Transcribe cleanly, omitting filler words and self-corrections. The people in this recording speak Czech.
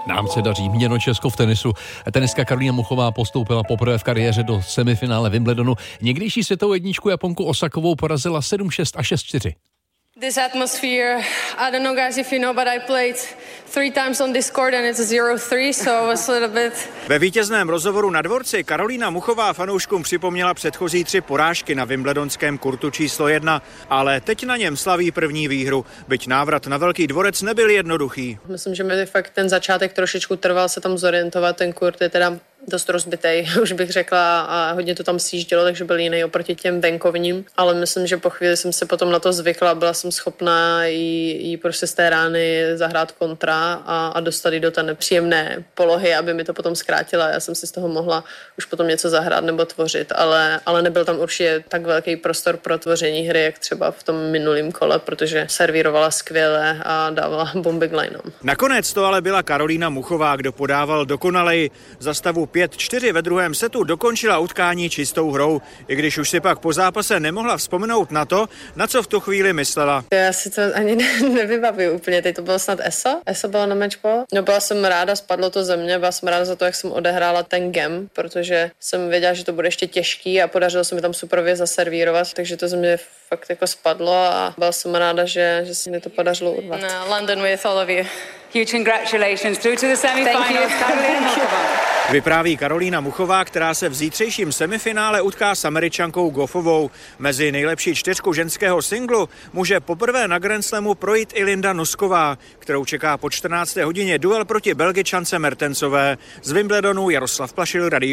Nám se daří, měno Česko v tenisu. Tenistka Karolína Muchová postoupila poprvé v kariéře do semifinále Wimbledonu. Někdejší světovou jedničku Japonku Osakovou porazila 7-6 a 6-4. This atmosphere, I don't know guys if you know, but I played 3 times on this court and it's a 0-3, so it was a little bit... Ve vítězném rozhovoru na dvorci Karolína Muchová fanouškům připomněla předchozí 3 porážky na wimbledonském kurtu číslo 1, ale teď na něm slaví první výhru, byť návrat na Velký dvorec nebyl jednoduchý. Myslím, že mi fakt ten začátek trošičku trval se tam zorientovat, ten kurt je teda dost rozbitej, už bych řekla, a hodně to tam sjíždělo, takže byl jiný oproti těm venkovním, ale myslím, že po chvíli jsem se potom na to zvykla, byla jsem schopná jí prostě z té rány zahrát kontra a dostat ji do té nepříjemné polohy, aby mi to potom zkrátila. Já jsem si z toho mohla už potom něco zahrát nebo tvořit, ale nebyl tam určitě tak velký prostor pro tvoření hry, jak třeba v tom minulém kole, protože servírovala skvěle a dávala bomby k lineům. Nakonec to ale byla Karolína Muchová, kdo podával dokonaleji. Za stavu 5-4 ve druhém setu dokončila utkání čistou hrou, i když už si pak po zápase nemohla vzpomenout na to, na co v tu chvíli myslela. Já si to ani nevybavuju úplně, teď to bylo snad ESO? ESO bylo na matchball? No byla jsem ráda, spadlo to ze mě, byla jsem ráda za to, jak jsem odehrála ten game, protože jsem věděla, že to bude ještě těžký a podařilo se mi tam superově zaservírovat, takže to ze mě fakt jako spadlo a byla jsem ráda, že se mi to podařilo urvat. London with all of you. Huge congratulations through to the semi-finals. Karolína Muchová. Vypráví Karolína Muchová, která se v zítřejším semifinále utká s Američankou Goffovou. Mezi nejlepší 4 ženského singlu může poprvé na Grand Slamu projít i Linda Nosková, kterou čeká po 14. hodině duel proti Belgičance Mertensové. Z Wimbledonu Jaroslav Plašil, Radio